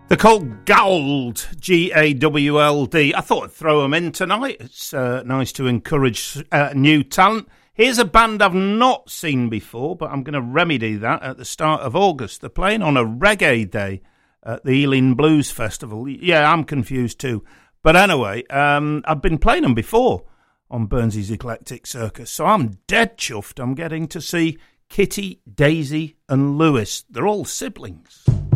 They're called Gawld, G-A-W-L-D. I thought I'd throw them in tonight. It's nice to encourage new talent. Here's a band I've not seen before, but I'm going to remedy that at the start of August. They're playing on a reggae day at the Ealing Blues Festival. Yeah, I'm confused too. But anyway, I've been playing them before on Burnsy's Eclectic Circus, so I'm dead chuffed I'm getting to see Kitty, Daisy and Lewis. They're all siblings.